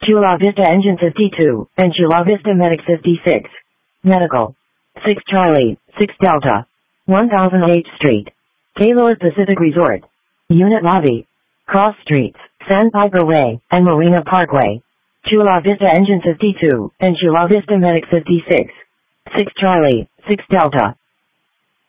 Chula Vista Engine 52, and Chula Vista Medic 56. Medical. 6 Charlie, 6 Delta. 1000 H Street. Kalos Pacific Resort. Unit Lobby. Cross Streets, Sandpiper Way, and Marina Parkway. Chula Vista Engine 52, and Chula Vista Medic 56. 6 Charlie, 6 Delta.